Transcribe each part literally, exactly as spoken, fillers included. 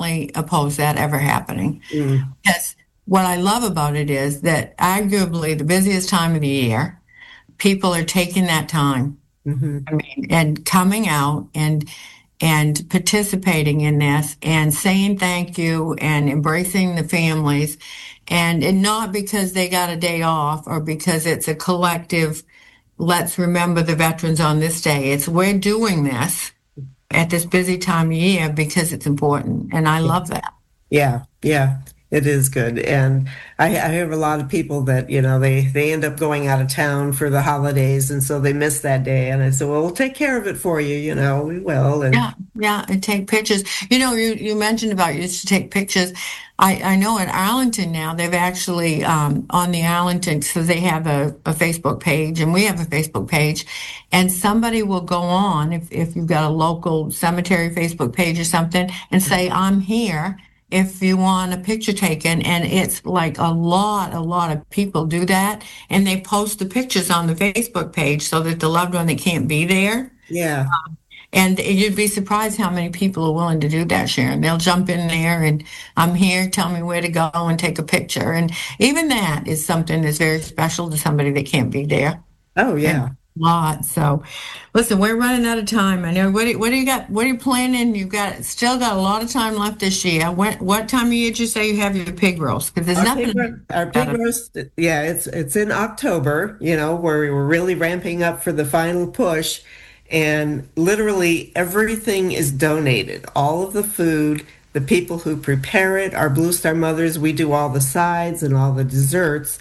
vehemently oppose that ever happening. Mm. Because what I love about it is that arguably the busiest time of the year, people are taking that time, Mm-hmm. I mean, and coming out and and participating in this and saying thank you and embracing the families, and, and not because they got a day off or because it's a collective, let's remember the veterans on this day. It's we're doing this at this busy time of year because it's important, and I love that. Yeah, yeah, it is good. And I, I have a lot of people that, you know, they, they end up going out of town for the holidays, and so they miss that day. And I said, well, we'll take care of it for you, you know, we will. And Yeah, yeah, and take pictures. You know, you, you mentioned about you used to take pictures. I, I know in Arlington now, they've actually, um, on the Arlington, so they have a, a Facebook page, and we have a Facebook page, and somebody will go on, if, if you've got a local cemetery Facebook page or something, and say, I'm here if you want a picture taken. And it's like a lot, a lot of people do that, and they post the pictures on the Facebook page so that the loved one that can't be there. yeah, And you'd be surprised how many people are willing to do that, Sharon. They'll jump in there and I'm here, tell me where to go and take a picture. And even that is something that's very special to somebody that can't be there. oh, yeah. And a lot. So listen, we're running out of time. I know. What do, what do you got? What are you planning? You've got still got a lot of time left this year. When, what time of year did you say you have your pig roast? Because there's Our nothing. pig, ro- our pig roast, yeah, it's it's in October, you know, where we're really ramping up for the final push. And literally everything is donated. All of the food, the people who prepare it, our Blue Star Mothers, we do all the sides and all the desserts.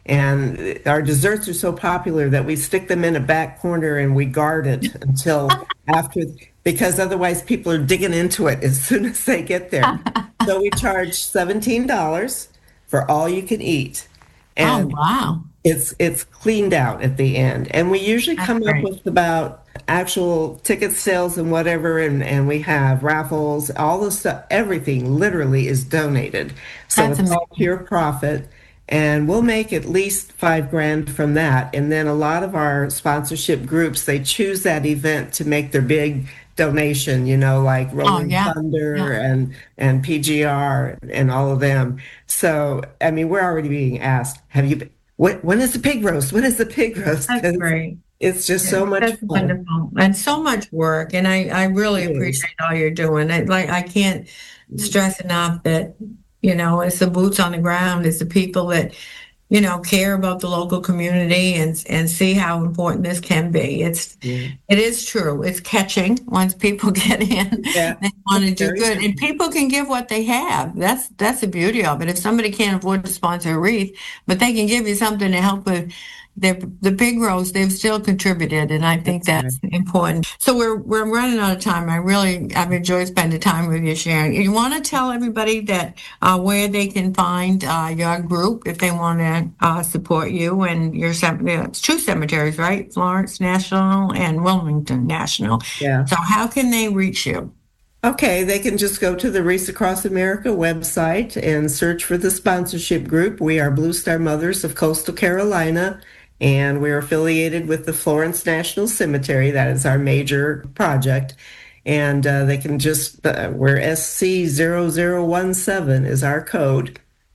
And our desserts are so popular that we stick them in a back corner and we guard it until after, because otherwise people are digging into it as soon as they get there. So we charge seventeen dollars for all you can eat. And oh, wow. It's it's cleaned out at the end. And we usually That's come great. up with about actual ticket sales and whatever, and, and we have raffles, all the stuff, everything literally is donated. So That's it's all amazing. pure profit. And we'll make at least five grand from that. And then a lot of our sponsorship groups, they choose that event to make their big donation, you know, like Rolling yeah. Thunder Yeah. and, and P G R and all of them. So, I mean, we're already being asked, have you, been, when, when is the pig roast? When is the pig roast? That's 'Cause great. it's just so much That's fun. wonderful. And so much work. And I, I really It is. appreciate all you're doing. I, like, I can't stress enough that, you know, it's the boots on the ground, it's the people that, you know, care about the local community and and see how important this can be. It's Yeah. it is true. It's catching once people get in. Yeah. They want to do Very good. true. And people can give what they have. That's that's the beauty of it. If somebody can't afford to sponsor a wreath, but they can give you something to help with their the pig roast, they've still contributed, and I think That's that's important. So we're we're running out of time. I really I've enjoyed spending time with you, Sharon. You want to tell everybody that uh, where they can find uh, your group if they want to uh, support you and your cem- it's two cemeteries, right? Florence National and Wilmington National. Yeah. So how can they reach you? Okay, they can just go to the Wreaths Across America website and search for the sponsorship group. We are Blue Star Mothers of Coastal Carolina, and we're affiliated with the Florence National Cemetery. That is our major project. And uh, they can just, uh, we're S C zero zero one seven is our code.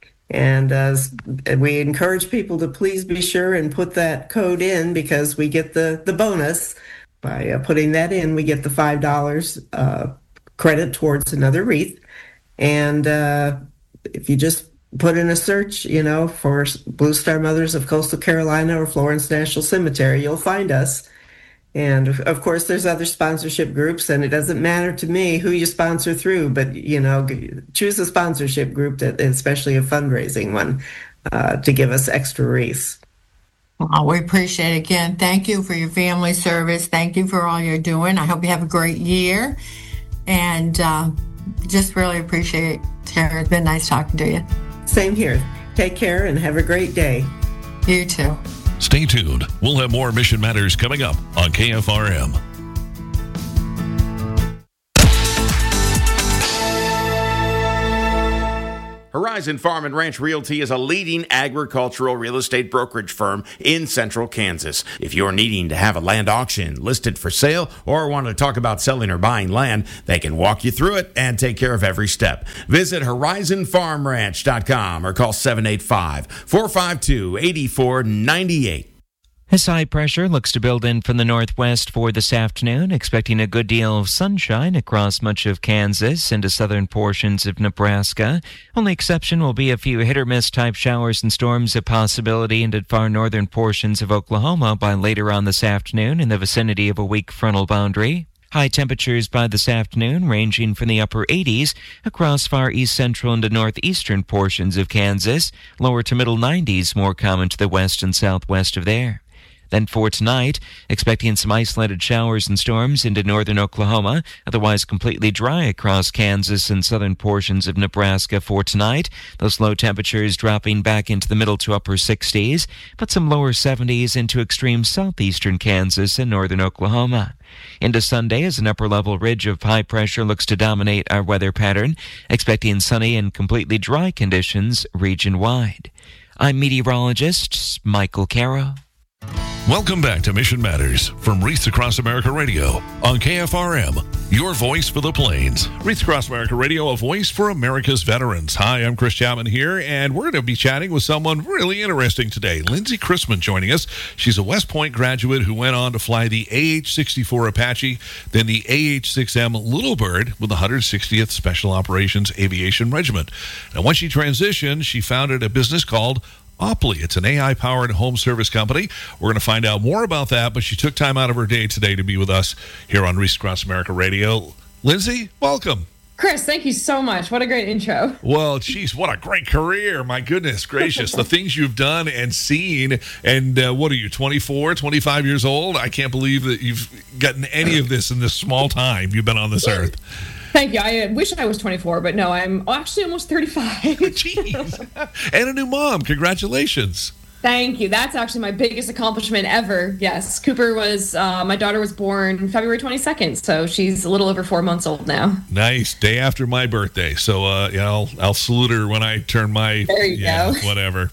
And uh, we encourage people to please be sure and put that code in, because we get the, the bonus. By uh, putting that in, we get the five dollars uh, credit towards another wreath. And uh, if you just put in a search, you know, for Blue Star Mothers of Coastal Carolina or Florence National Cemetery, you'll find us. And of course, there's other sponsorship groups, and it doesn't matter to me who you sponsor through, but, you know, choose a sponsorship group, that, especially a fundraising one, uh, to give us extra wreaths. Well, we appreciate it again. Thank you for your family service. Thank you for all you're doing. I hope you have a great year. And uh, just really appreciate it, Sharon. It's been nice talking to you. Same here. Take care and have a great day. You too. Stay tuned. We'll have more Mission Matters coming up on K F R M. Horizon Farm and Ranch Realty is a leading agricultural real estate brokerage firm in central Kansas. If you're needing to have a land auction listed for sale or want to talk about selling or buying land, they can walk you through it and take care of every step. Visit horizon farm ranch dot com or call seven eight five, four five two, eight four nine eight. As high pressure looks to build in from the northwest for this afternoon, expecting a good deal of sunshine across much of Kansas into southern portions of Nebraska. Only exception will be a few hit-or-miss type showers and storms, a possibility into far northern portions of Oklahoma by later on this afternoon in the vicinity of a weak frontal boundary. High temperatures by this afternoon ranging from the upper eighties across far east central into northeastern portions of Kansas. Lower to middle nineties more common to the west and southwest of there. Then for tonight, expecting some isolated showers and storms into northern Oklahoma, otherwise completely dry across Kansas and southern portions of Nebraska for tonight. Those low temperatures dropping back into the middle to upper sixties, but some lower seventies into extreme southeastern Kansas and northern Oklahoma. Into Sunday, as an upper-level ridge of high pressure looks to dominate our weather pattern, expecting sunny and completely dry conditions region-wide. I'm meteorologist Michael Caro. Welcome back to Mission Matters from Wreaths Across America Radio on K F R M, your voice for the Plains. Wreaths Across America Radio, a voice for America's veterans. Hi, I'm Chris Chapman here, and we're going to be chatting with someone really interesting today. Lindsay Chrisman joining us. She's a West Point graduate who went on to fly the A H sixty-four Apache, then the A H six M Little Bird with the one hundred sixtieth Special Operations Aviation Regiment. Now, once she transitioned, she founded a business called Opley. It's an A I-powered home service company. We're going to find out more about that, but she took time out of her day today to be with us here on Wreaths Across America Radio. Lindsay, welcome. Chris, thank you so much. What a great intro. Well, geez, what a great career. My goodness gracious. The things you've done and seen. And uh, what are you, twenty-four, twenty-five years old? I can't believe that you've gotten any of this in this small time you've been on this earth. Thank you. I wish I was twenty-four, but no, I'm actually almost thirty-five. Jeez. And a new mom. Congratulations. Thank you. That's actually my biggest accomplishment ever. Yes. Cooper was, uh, my daughter was born February twenty-second, so she's a little over four months old now. Nice. Day after my birthday. So, uh, yeah, I'll, I'll salute her when I turn my, there you yeah, go. whatever,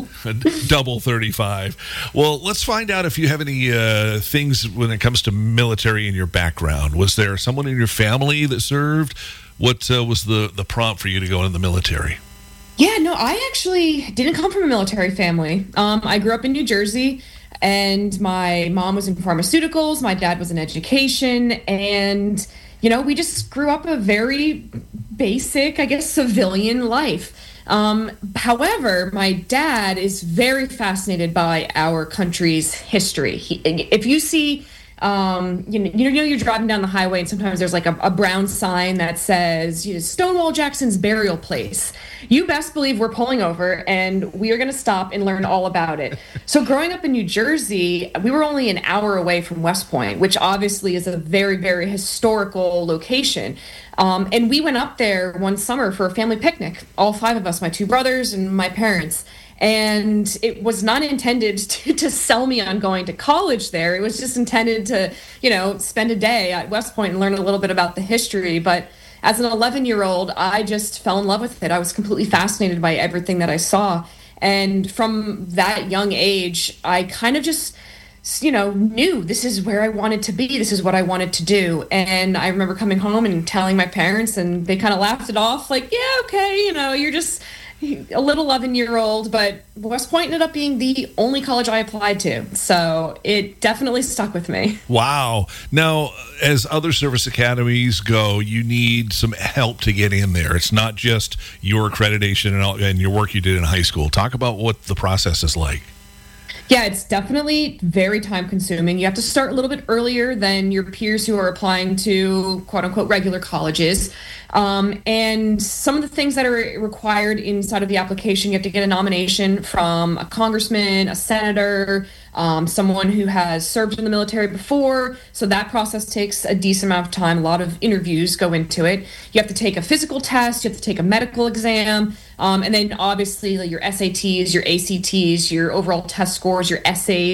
double thirty-five. Well, let's find out if you have any uh, things when it comes to military in your background. Was there someone in your family that served? What uh, was the, the prompt for you to go into the military? Yeah, no, I actually didn't come from a military family. Um, I grew up in New Jersey, and my mom was in pharmaceuticals. My dad was in education, and, you know, we just grew up a very basic, I guess, civilian life. Um, however, my dad is very fascinated by our country's history. He, if you see... Um, you know, you know, you're driving down the highway and sometimes there's like a, a brown sign that says, you know, Stonewall Jackson's burial place. You best believe we're pulling over and we are going to stop and learn all about it. So growing up in New Jersey, we were only an hour away from West Point, which obviously is a very, very historical location. Um, and we went up there one summer for a family picnic, all five of us, my two brothers and my parents. And it was not intended to, to sell me on going to college there. It was just intended to, you know, spend a day at West Point and learn a little bit about the history. But as an eleven-year-old, I just fell in love with it. I was completely fascinated by everything that I saw. And from that young age, I kind of just, you know, knew this is where I wanted to be. This is what I wanted to do. And I remember coming home and telling my parents, and they kind of laughed it off like, yeah, okay, you know, you're just a little eleven-year-old, but West Point ended up being the only college I applied to. So it definitely stuck with me. Wow. Now, as other service academies go, you need some help to get in there. It's not just your accreditation and, all, and your work you did in high school. Talk about what the process is like. Yeah, it's definitely very time consuming. You have to start a little bit earlier than your peers who are applying to quote unquote regular colleges. Um, and some of the things that are required inside of the application, you have to get a nomination from a congressman, a senator, um, someone who has served in the military before. So that process takes a decent amount of time. A lot of interviews go into it. You have to take a physical test. You have to take a medical exam. Um, and then obviously like your S A Ts, your A C Ts, your overall test scores, your essays.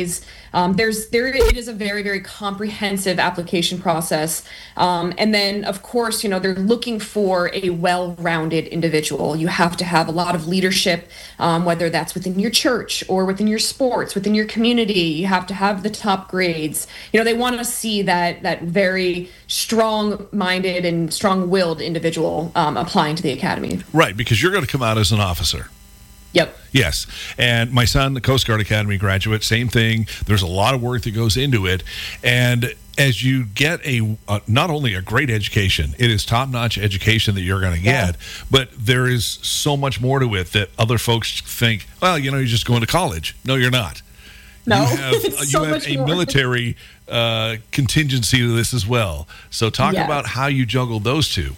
Um, there's there it is a very very comprehensive application process, um, and then of course you know they're looking for a well-rounded individual. You have to have a lot of leadership, um, whether that's within your church or within your sports, within your community. You have to have the top grades. You know they want to see that that very strong-minded and strong-willed individual um, applying to the academy. Right, because you're going to come out as an officer. Yep. Yes. And my son, the Coast Guard Academy graduate, same thing. There's a lot of work that goes into it. And as you get a uh, not only a great education, it is top-notch education that you're going to get, yeah. but there is so much more to it that other folks think, well, you know, you're just going to college. No, you're not. No, you have, it's so you have much a more. military uh, contingency to this as well. So talk Yes. about how you juggled those two.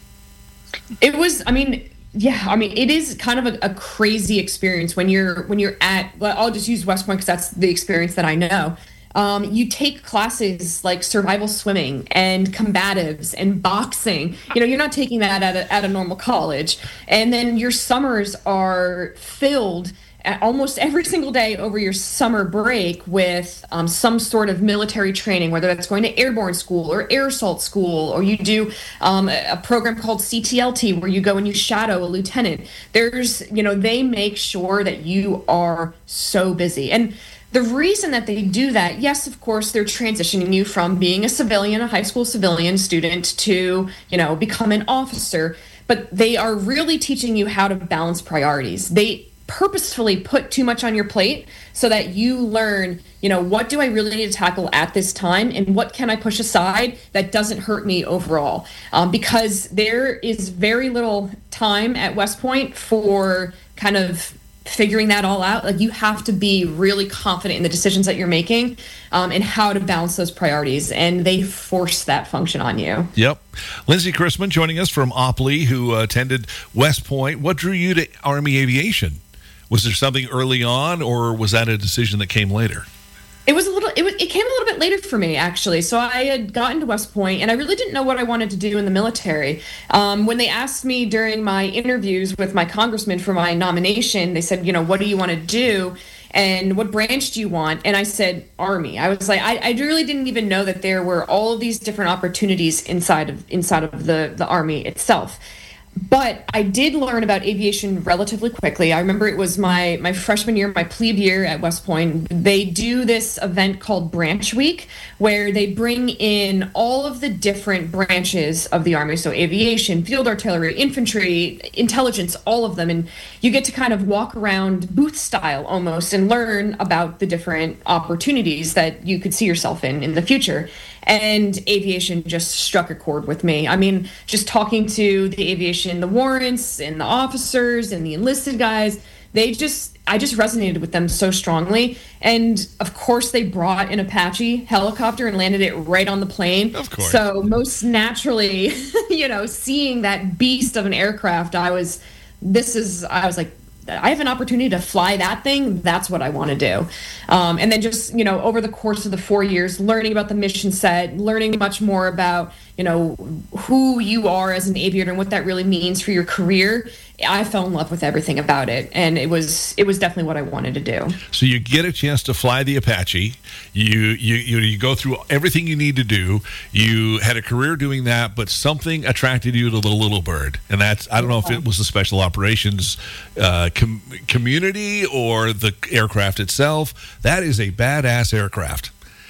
It was, I mean, yeah, I mean, it is kind of a, a crazy experience when you're when you're at. Well, I'll just use West Point because that's the experience that I know. Um, you take classes like survival swimming and combatives and boxing. You know, you're not taking that at a, at a normal college, and then your summers are filled almost every single day over your summer break with um, some sort of military training, whether that's going to airborne school or air assault school, or you do um, a program called C T L T where you go and you shadow a lieutenant. There's, you know, they make sure that you are so busy. And the reason that they do that, yes, of course, they're transitioning you from being a civilian, a high school civilian student to, you know, become an officer, but they are really teaching you how to balance priorities. They purposefully put too much on your plate so that you learn, you know, what do I really need to tackle at this time and what can I push aside that doesn't hurt me overall? Um, because there is very little time at West Point for kind of figuring that all out. Like, you have to be really confident in the decisions that you're making um, and how to balance those priorities, and they force that function on you. Yep. Lindsay Chrisman joining us from Opley, who uh, attended West Point. What drew you to Army Aviation? Was there something early on, or was that a decision that came later? It was a little, it was, it came a little bit later for me, actually. So I had gotten to West Point and I really didn't know what I wanted to do in the military. Um, when they asked me during my interviews with my congressman for my nomination, they said, you know, what do you want to do? And what branch do you want? And I said, Army. I was like, I, I really didn't even know that there were all of these different opportunities inside of, inside of the, the Army itself. But I did learn about aviation relatively quickly. I remember it was my, my freshman year, my plebe year at West Point. They do this event called Branch Week, where they bring in all of the different branches of the Army. So aviation, field artillery, infantry, intelligence, all of them. And you get to kind of walk around booth style almost and learn about the different opportunities that you could see yourself in in the future. And aviation just struck a chord with me. I mean, just talking to the aviation, the warrants and the officers and the enlisted guys, they just, I just resonated with them so strongly. And of course, they brought an Apache helicopter and landed it right on the plane. Of course. So most naturally, you know, seeing that beast of an aircraft, I was, this is, I was like, I have an opportunity to fly that thing. That's what I want to do. Um, and then just, you know, over the course of the four years, learning about the mission set, learning much more about, you know, who you are as an aviator and what that really means for your career. I fell in love with everything about it, and it was it was definitely what I wanted to do. So you get a chance to fly the Apache. You you you, you go through everything you need to do. You had a career doing that, but something attracted you to the Little Bird, and that's I don't know if it was the special operations uh, com- community or the aircraft itself. That is a badass aircraft.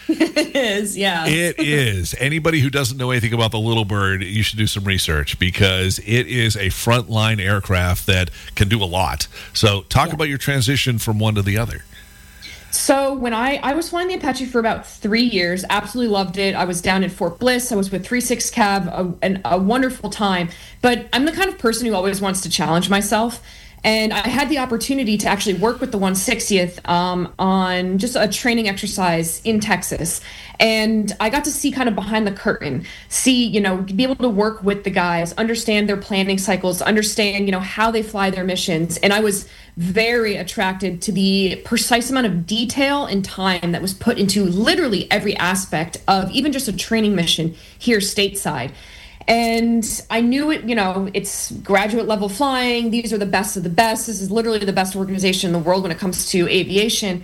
It is, yeah. It is. Anybody who doesn't know anything about the Little Bird, you should do some research because it is a frontline aircraft that can do a lot. So talk yeah. about your transition from one to the other. So when I, I was flying the Apache for about three years, absolutely loved it. I was down at Fort Bliss. I was with three six Cav, a, an, a wonderful time. But I'm the kind of person who always wants to challenge myself. And I had the opportunity to actually work with the one sixtieth um, on just a training exercise in Texas. And I got to see kind of behind the curtain, see, you know, be able to work with the guys, understand their planning cycles, understand, you know, how they fly their missions. And I was very attracted to the precise amount of detail and time that was put into literally every aspect of even just a training mission here stateside. And I knew it, you know, it's graduate level flying. These are the best of the best. This is literally the best organization in the world when it comes to aviation.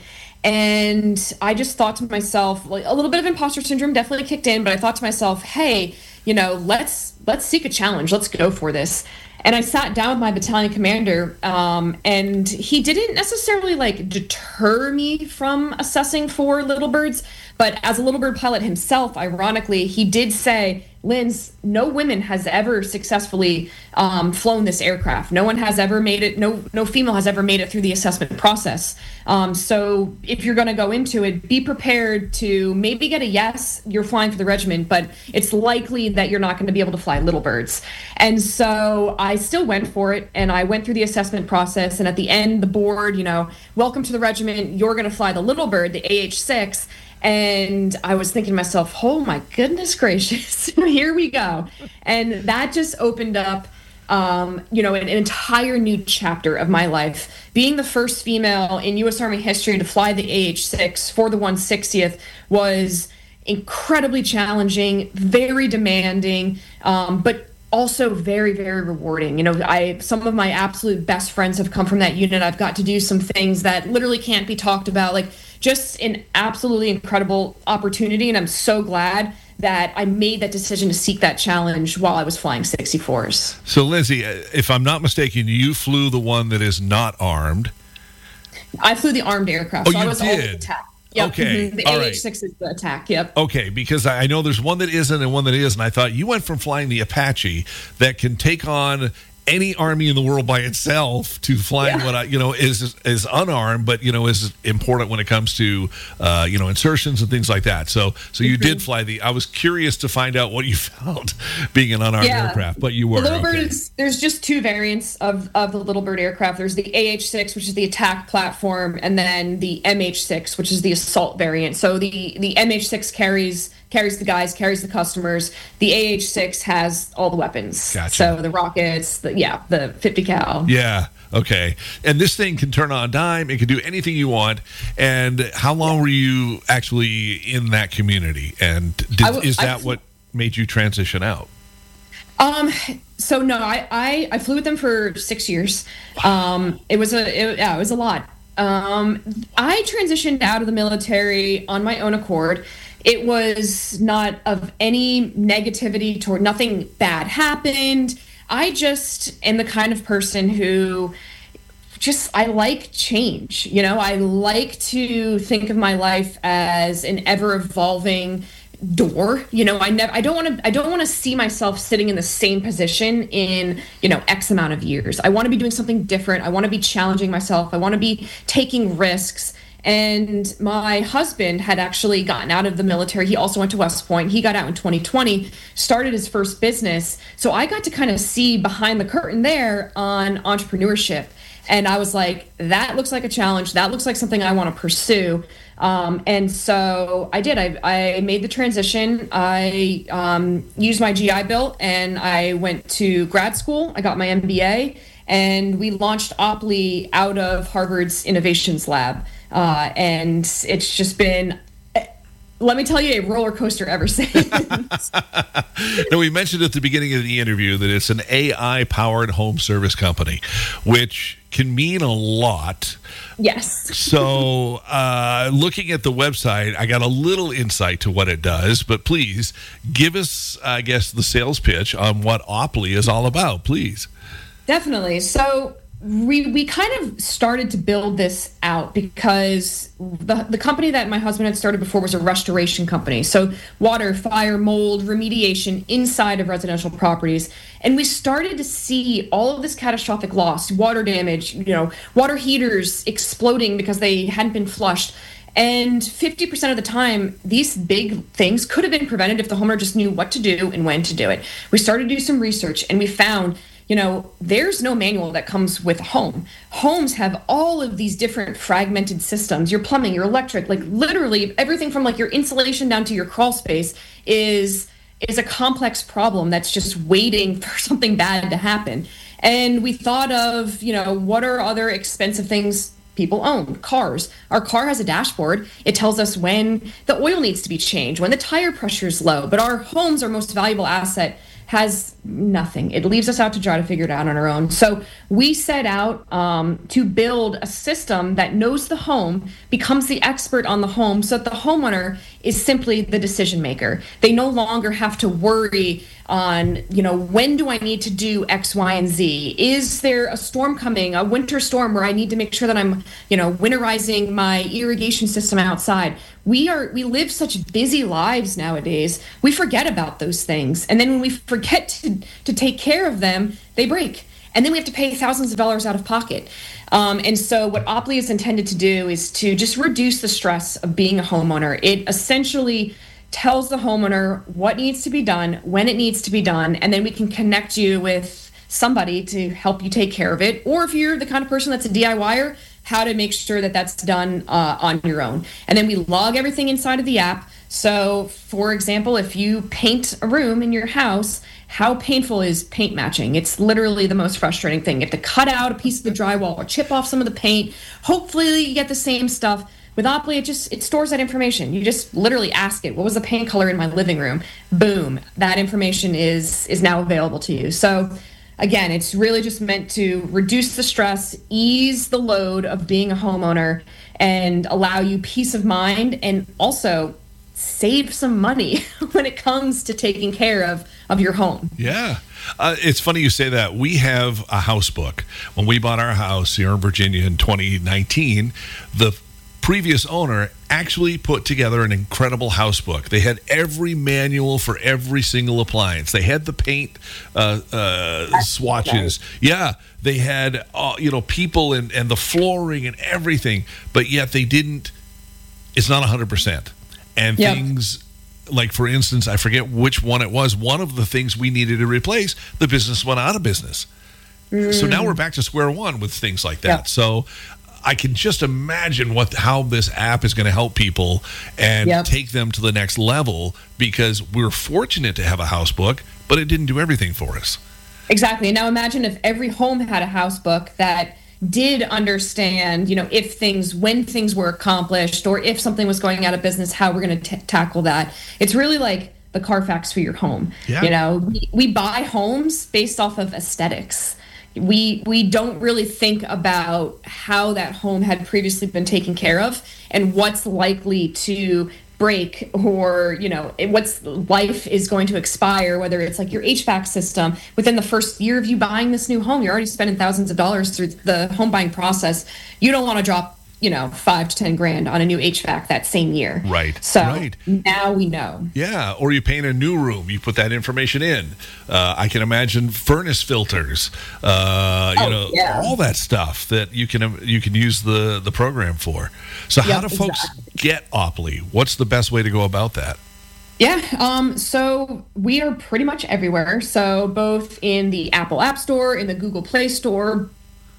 And I just thought to myself, like, a little bit of imposter syndrome definitely kicked in, but I thought to myself, hey, you know, let's let's seek a challenge. Let's go for this. And I sat down with my battalion commander, um, and he didn't necessarily like deter me from assessing for little birds. But as a little bird pilot himself, ironically, he did say, Linz, no woman has ever successfully um, flown this aircraft. No one has ever made it. No, no female has ever made it through the assessment process. Um, so if you're going to go into it, be prepared to maybe get a yes, you're flying for the regiment, but it's likely that you're not going to be able to fly little birds. And so I still went for it, and I went through the assessment process. And at the end, the board, you know, welcome to the regiment. You're going to fly the little bird, the A H six. And I was thinking to myself, oh my goodness gracious, here we go. And that just opened up, um, you know, an, an entire new chapter of my life. Being the first female in U S Army history to fly the A H six for the one hundred sixtieth was incredibly challenging, very demanding, um, but also very, very rewarding. You know, I some of my absolute best friends have come from that unit. I've got to do some things that literally can't be talked about, like just an absolutely incredible opportunity. And I'm so glad that I made that decision to seek that challenge while I was flying sixty-fours. So, Lindsay, if I'm not mistaken, you flew the one that is not armed. I flew the armed aircraft. Oh, so you I was did? all attack. Yep. Okay. Mm-hmm. The All A H six right. is the attack. Yep. Okay, because I know there's one that isn't and one that is, and I thought you went from flying the Apache that can take on any army in the world by itself to flying Yeah. what I, you know, is is unarmed, but you know is important when it comes to uh, you know insertions and things like that. So, so you Mm-hmm. did fly the. I was curious to find out what you felt being an unarmed Yeah. aircraft, but you were. The Little okay. Bird is, there's just two variants of, of the Little Bird aircraft. There's the A H six, which is the attack platform, and then the M H six, which is the assault variant. So the, the M H six carries carries the guys, carries the customers. The A H six has all the weapons. Gotcha. So the rockets, the, yeah, the fifty cal. Yeah. Okay. And this thing can turn on a dime. It can do anything you want. And how long were you actually in that community? And did, I w- is I that flew- what made you transition out? Um, so no, I, I, I flew with them for six years. Um, it was a, it, yeah, it was a lot. Um, I transitioned out of the military on my own accord. It was not of any negativity toward nothing bad happened. I just am the kind of person who just, I like change. You know, I like to think of my life as an ever evolving door. You know, I never I don't want to I don't want to see myself sitting in the same position in, you know, X amount of years. I want to be doing something different. I want to be challenging myself. I want to be taking risks. And my husband had actually gotten out of the military. He also went to West Point. He got out in twenty twenty, started his first business. So I got to kind of see behind the curtain there on entrepreneurship. And I was like, that looks like a challenge. That looks like something I want to pursue. Um, and so I did. I, I made the transition. I um, used my G I Bill and I went to grad school. I got my M B A and we launched Oply out of Harvard's Innovations Lab. Uh, and it's just been, let me tell you, a roller coaster ever since. Now, we mentioned at the beginning of the interview that it's an A I-powered home service company, which can mean a lot. Yes. So, uh, looking at the website, I got a little insight to what it does, but please give us, I guess, the sales pitch on what Oply is all about, please. Definitely. So we we kind of started to build this out because the the company that my husband had started before was a restoration company. So water, fire, mold, remediation inside of residential properties. And we started to see all of this catastrophic loss, water damage, you know, water heaters exploding because they hadn't been flushed. And fifty percent of the time, these big things could have been prevented if the homeowner just knew what to do and when to do it. We started to do some research and we found, you know, there's no manual that comes with a home. Homes have all of these different fragmented systems. Your plumbing, your electric, like literally everything from like your insulation down to your crawl space is is a complex problem that's just waiting for something bad to happen. And we thought of, you know, what are other expensive things people own? Cars. Our car has a dashboard. It tells us when the oil needs to be changed, when the tire pressure is low. But our home's our most valuable asset has nothing. It leaves us out to try to figure it out on our own. So we set out um, to build a system that knows the home, becomes the expert on the home, so that the homeowner is simply the decision maker. They no longer have to worry on, you know, when do I need to do X, Y, and Z? Is there a storm coming, a winter storm where I need to make sure that I'm, you know, winterizing my irrigation system outside? We are, we live such busy lives nowadays. We forget about those things. And then when we forget to, to take care of them, they break. And then we have to pay thousands of dollars out of pocket. Um, and so what Oply is intended to do is to just reduce the stress of being a homeowner. It essentially tells the homeowner what needs to be done, when it needs to be done, and then we can connect you with somebody to help you take care of it. Or if you're the kind of person that's a DIYer, how to make sure that that's done uh, on your own. And then we log everything inside of the app. So, for example, if you paint a room in your house, how painful is paint matching? It's literally the most frustrating thing. You have to cut out a piece of the drywall or chip off some of the paint. Hopefully you get the same stuff. With Oply, it just it stores that information. You just literally ask it, what was the paint color in my living room? Boom, that information is is now available to you. So again, it's really just meant to reduce the stress, ease the load of being a homeowner, and allow you peace of mind, and also save some money when it comes to taking care of, of your home. Yeah. Uh, it's funny you say that. We have a house book. When we bought our house here in Virginia in twenty nineteen, the previous owner actually put together an incredible house book. They had every manual for every single appliance. They had the paint uh, uh, swatches. Yeah, they had uh, you know people and, and the flooring and everything, but yet they didn't. It's not one hundred percent. And yep. things like, for instance, I forget which one it was. One of the things we needed to replace, the business went out of business. Mm. So now we're back to square one with things like that. Yep. So I can just imagine what how this app is going to help people and yep. take them to the next level, because we're fortunate to have a house book, but it didn't do everything for us. Exactly. Now imagine if every home had a house book that did understand, you know, if things, when things were accomplished, or if something was going out of business, how we're going to tackle that. It's really like the Carfax for your home. Yeah. You know, we, we buy homes based off of aesthetics. We we don't really think about how that home had previously been taken care of and what's likely to break, or, you know, what's life is going to expire, whether it's like your H V A C system. Within the first year of you buying this new home, you're already spending thousands of dollars through the home buying process. You don't want to drop, you know, five to ten grand on a new H V A C that same year. Right. So right. now we know. Yeah. Or you paint a new room, you put that information in. Uh, I can imagine furnace filters, uh, you oh, know, yeah. all that stuff that you can you can use the, the program for. So yep, how do folks exactly. get Oply? What's the best way to go about that? Yeah, um, so we are pretty much everywhere. So both in the Apple App Store, in the Google Play Store.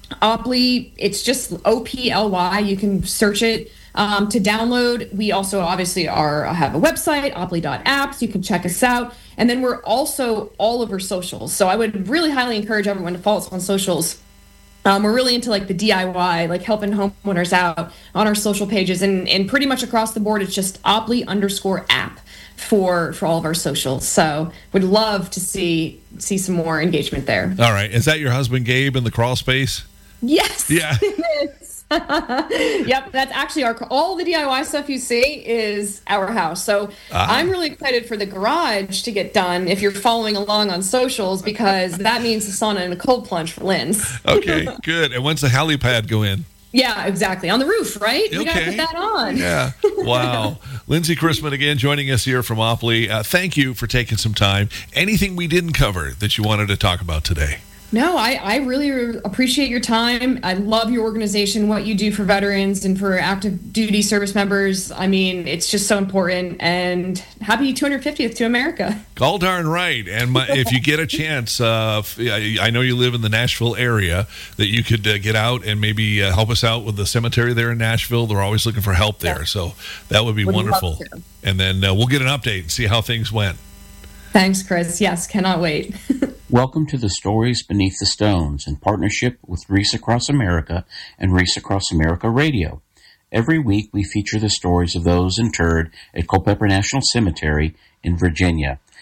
Oply, it's just O P L Y. You can search it um, to download. We also obviously are have a website, oply dot apps. You can check us out. And then we're also all over socials. So I would really highly encourage everyone to follow us on socials. Um, we're really into like the D I Y, like helping homeowners out on our social pages. And, and pretty much across the board, it's just Oply underscore app for for all of our socials. So would love to see see some more engagement there. All right. Is that your husband, Gabe, in the crawl space? Yes. Yeah. It is. Yep. That's actually our, all the D I Y stuff you see is our house. So uh-huh. I'm really excited for the garage to get done if you're following along on socials, because that means a sauna and a cold plunge for Lynn's. Okay, good. And when's the helipad go in? Yeah, exactly. On the roof, right? Okay. We got to put that on. Yeah. Wow. Lindsay Chrisman again joining us here from Oply. Uh, thank you for taking some time. Anything we didn't cover that you wanted to talk about today? No, I, I really appreciate your time. I love your organization, what you do for veterans and for active duty service members. I mean, it's just so important. And happy two hundred fiftieth to America. All darn right. And my, if you get a chance, uh, I know you live in the Nashville area, that you could uh, get out and maybe uh, help us out with the cemetery there in Nashville. They're always looking for help there. So that would be would wonderful. And then uh, we'll get an update and see how things went. Thanks, Chris. Yes, cannot wait. Welcome to the Stories Beneath the Stones in partnership with Reese Across America and Reese Across America Radio. Every week we feature the stories of those interred at Culpeper National Cemetery in Virginia.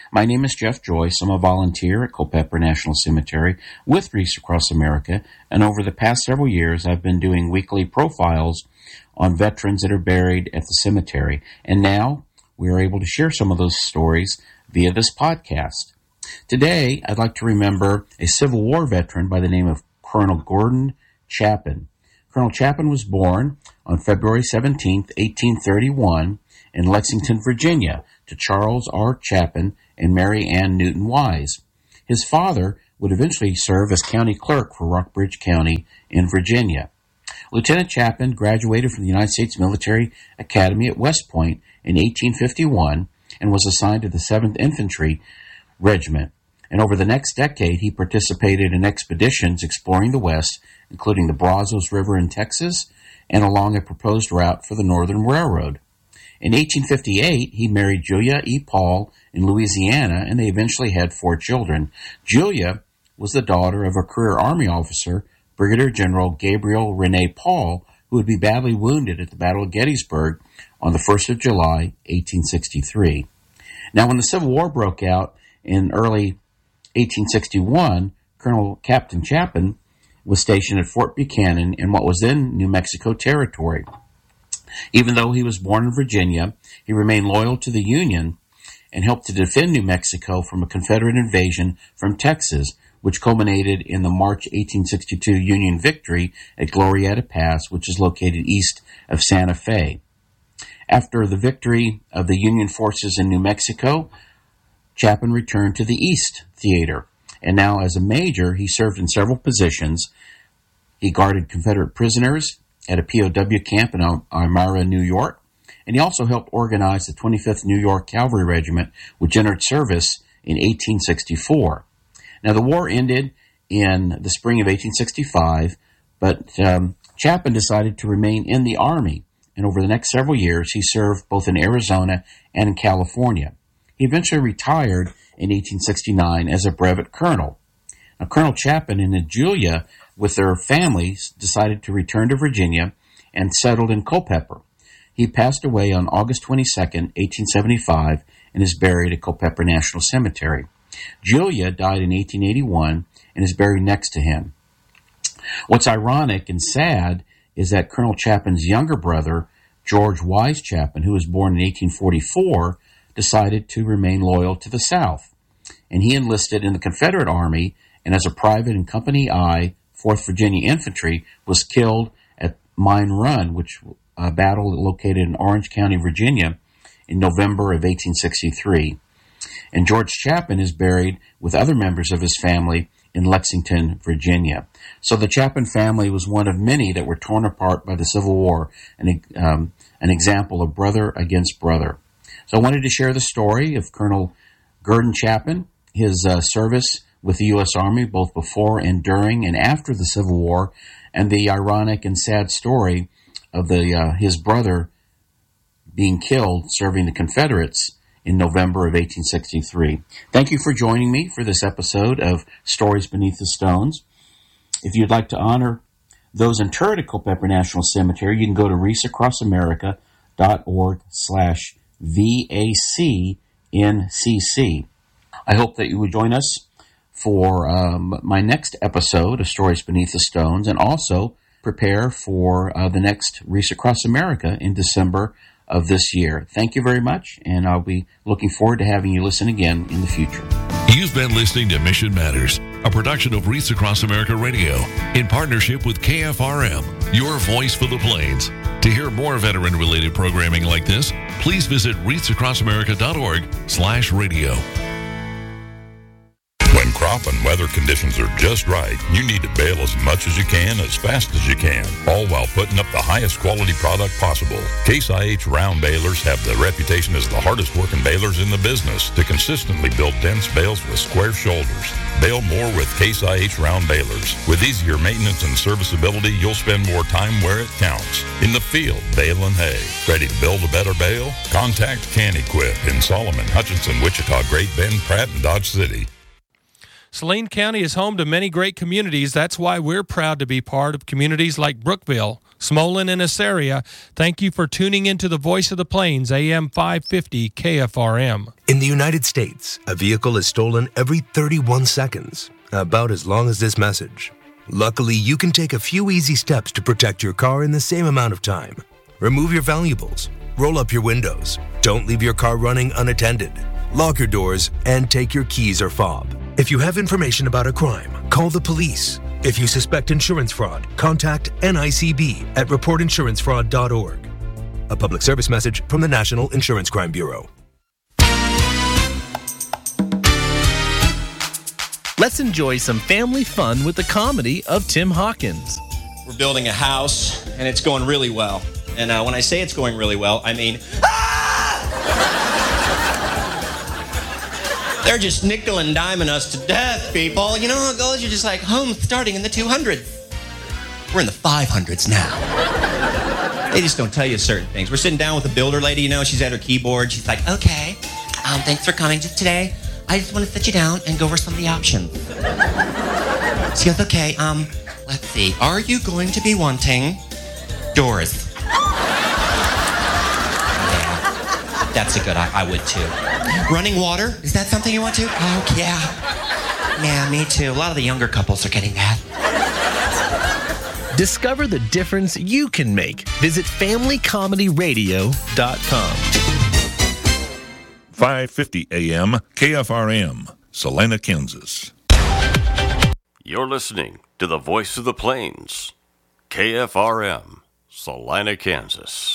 My name is Jeff Joyce. I'm a volunteer at Culpeper National Cemetery with Wreaths Across America, and over the past several years, I've been doing weekly profiles on veterans that are buried at the cemetery. And now we are able to share some of those stories via this podcast. Today, I'd like to remember a Civil War veteran by the name of Colonel Gordon Chapin. Colonel Chapin was born on February seventeenth, eighteen thirty-one, in Lexington, Virginia, to Charles R. Chapin and Mary Ann Newton Wise. His father would eventually serve as county clerk for Rockbridge County in Virginia. Lieutenant Chapin graduated from the United States Military Academy at West Point in eighteen fifty-one and was assigned to the seventh Infantry Regiment. And over the next decade, he participated in expeditions exploring the West, including the Brazos River in Texas and along a proposed route for the Northern Railroad. In eighteen fifty-eight, he married Julia E. Paul in Louisiana, and they eventually had four children. Julia was the daughter of a career Army officer, Brigadier General Gabriel Rene Paul, who would be badly wounded at the Battle of Gettysburg on the first of July, eighteen sixty-three. Now, when the Civil War broke out in early eighteen sixty-one, Colonel Captain Chapin was stationed at Fort Buchanan in what was then New Mexico Territory. Even though he was born in Virginia, he remained loyal to the Union and helped to defend New Mexico from a Confederate invasion from Texas, which culminated in the March eighteen sixty-two Union victory at Glorieta Pass, which is located east of Santa Fe. After the victory of the Union forces in New Mexico, Chapin returned to the East Theater, and now as a major, he served in several positions. He guarded Confederate prisoners at a P O W camp in Elmira, New York, and he also helped organize the twenty-fifth New York Cavalry Regiment, which entered service in eighteen sixty-four. Now, the war ended in the spring of eighteen sixty-five, but um, Chapin decided to remain in the Army, and over the next several years, he served both in Arizona and in California. He eventually retired in eighteen sixty-nine as a brevet colonel. Now, Colonel Chapin and Julia, with their families, decided to return to Virginia and settled in Culpeper. He passed away on August twenty-second, eighteen seventy-five, and is buried at Culpeper National Cemetery. Julia died in eighteen eighty-one and is buried next to him. What's ironic and sad is that Colonel Chapin's younger brother, George Wise Chapin, who was born in eighteen forty-four, decided to remain loyal to the South. And he enlisted in the Confederate Army, and as a private in Company I, fourth Virginia Infantry, was killed at Mine Run, which a battle located in Orange County, Virginia, in November of eighteen sixty-three. And George Chapin is buried with other members of his family in Lexington, Virginia. So the Chapin family was one of many that were torn apart by the Civil War, an, um, an example of brother against brother. So I wanted to share the story of Colonel Gordon Chapin, his uh, service with the U S Army both before and during and after the Civil War, and the ironic and sad story of the uh, his brother being killed serving the Confederates in November of eighteen sixty-three. Thank you for joining me for this episode of Stories Beneath the Stones. If you'd like to honor those interred at Culpeper National Cemetery, you can go to wreaths across america dot org slash V A C N C C. I hope that you would join us for um, my next episode of Stories Beneath the Stones, and also prepare for uh, the next Wreaths Across America in December of this year. Thank you very much, and I'll be looking forward to having you listen again in the future. You've been listening to Mission Matters, a production of Wreaths Across America Radio, in partnership with K F R M, your voice for the Plains. To hear more veteran-related programming like this, please visit wreaths across america dot org slash radio. When crop and weather conditions are just right, you need to bale as much as you can, as fast as you can, all while putting up the highest quality product possible. Case I H round balers have the reputation as the hardest working balers in the business to consistently build dense bales with square shoulders. Bale more with Case I H round balers. With easier maintenance and serviceability, you'll spend more time where it counts. In the field, baling hay. Ready to build a better bale? Contact Can-Equip in Solomon, Hutchinson, Wichita, Great Bend, Pratt, and Dodge City. Saline County is home to many great communities. That's why we're proud to be part of communities like Brookville, Smolin and Assaria, thank you for tuning into the Voice of the Plains, A M five fifty K F R M. In the United States, a vehicle is stolen every thirty-one seconds, about as long as this message. Luckily, you can take a few easy steps to protect your car in the same amount of time. Remove your valuables, roll up your windows, don't leave your car running unattended, lock your doors, and take your keys or fob. If you have information about a crime, call the police. If you suspect insurance fraud, contact N I C B at report insurance fraud dot org. A public service message from the National Insurance Crime Bureau. Let's enjoy some family fun with the comedy of Tim Hawkins. We're building a house, and it's going really well. And uh, when I say it's going really well, I mean, ah! They're just nickel and diming us to death, people. You know how it goes? You're just like, home starting in the two hundreds. We're in the five hundreds now. They just don't tell you certain things. We're sitting down with a builder lady, you know, she's at her keyboard. She's like, okay, um, thanks for coming just today. I just want to sit you down and go over some of the options. She goes, okay, um, let's see. Are you going to be wanting doors? Yeah, that's a good, I, I would too. Running water, is that something you want to? Oh, yeah. Yeah, me too. A lot of the younger couples are getting that. Discover the difference you can make. Visit family comedy radio dot com. five fifty A M K F R M, Salina, Kansas. You're listening to the Voice of the Plains, K F R M, Salina, Kansas.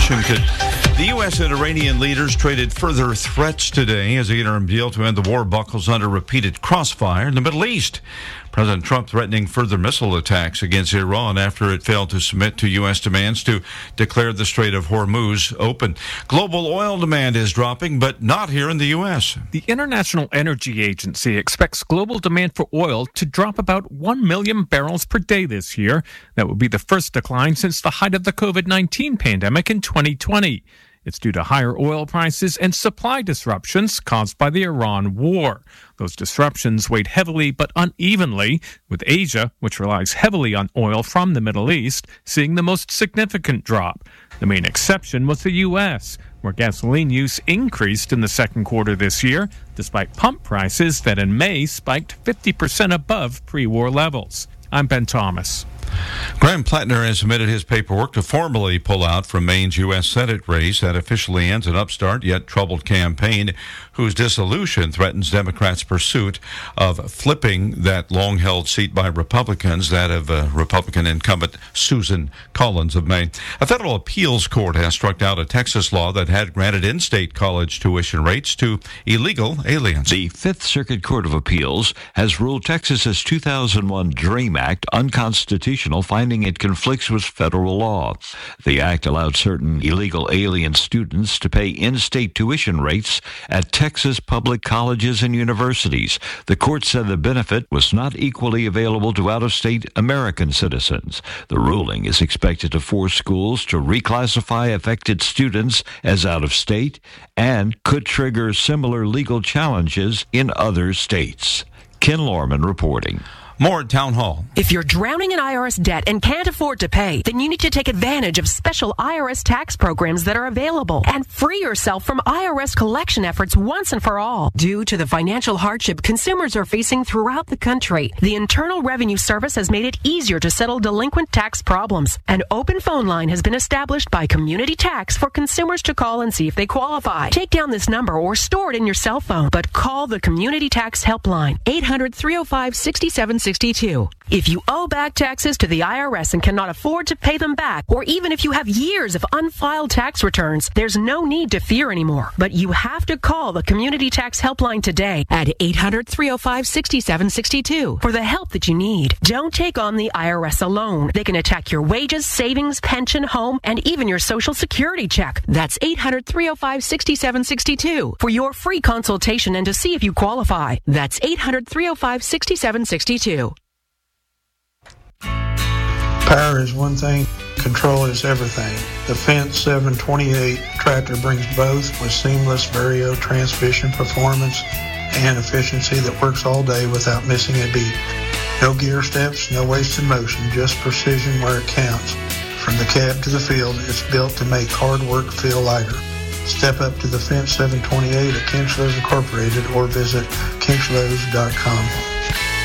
The U S and Iranian leaders traded further threats today as the interim deal to end the war buckles under repeated crossfire in the Middle East. President Trump threatening further missile attacks against Iran after it failed to submit to U S demands to declare the Strait of Hormuz open. Global oil demand is dropping, but not here in the U S. The International Energy Agency expects global demand for oil to drop about one million barrels per day this year. That would be the first decline since the height of the COVID nineteen pandemic in twenty twenty. It's due to higher oil prices and supply disruptions caused by the Iran war. Those disruptions weighed heavily but unevenly, with Asia, which relies heavily on oil from the Middle East, seeing the most significant drop. The main exception was the U S, where gasoline use increased in the second quarter this year, despite pump prices that in May spiked fifty percent above pre-war levels. I'm Ben Thomas. Graham Plattner has submitted his paperwork to formally pull out from Maine's U S Senate race that officially ends an upstart yet troubled campaign whose dissolution threatens Democrats' pursuit of flipping that long-held seat by Republicans, that of uh, Republican incumbent Susan Collins of Maine. A federal appeals court has struck down a Texas law that had granted in-state college tuition rates to illegal aliens. The Fifth Circuit Court of Appeals has ruled Texas's two thousand one DREAM Act unconstitutional, finding it conflicts with federal law. The act allowed certain illegal alien students to pay in-state tuition rates at Texas public colleges and universities. The court said the benefit was not equally available to out-of-state American citizens. The ruling is expected to force schools to reclassify affected students as out-of-state and could trigger similar legal challenges in other states. Ken Lorman reporting. More at Town Hall. If you're drowning in I R S debt and can't afford to pay, then you need to take advantage of special I R S tax programs that are available and free yourself from I R S collection efforts once and for all. Due to the financial hardship consumers are facing throughout the country, the Internal Revenue Service has made it easier to settle delinquent tax problems. An open phone line has been established by Community Tax for consumers to call and see if they qualify. Take down this number or store it in your cell phone, but call the Community Tax Helpline, eight hundred, three oh five, six seven six two. If you owe back taxes to the I R S and cannot afford to pay them back, or even if you have years of unfiled tax returns, there's no need to fear anymore. But you have to call the Community Tax Helpline today at eight hundred, three oh five, six seven six two for the help that you need. Don't take on the I R S alone. They can attack your wages, savings, pension, home, and even your Social Security check. That's eight hundred, three oh five, six seven six two for your free consultation and to see if you qualify. That's eight hundred, three oh five, six seven six two. Power is one thing, control is everything. The Fendt seven twenty-eight tractor brings both with seamless Vario transmission performance and efficiency that works all day without missing a beat. No gear steps, no wasted motion, just precision where it counts. From the cab to the field, it's built to make hard work feel lighter. Step up to the fence seven twenty-eight at Kinchlows Incorporated or visit kinchlows dot com.